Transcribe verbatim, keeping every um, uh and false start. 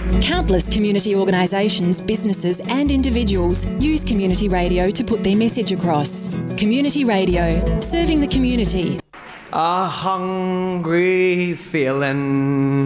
Countless community organisations, businesses and individuals use community radio to put their message across. Community radio, serving the community. A hungry feeling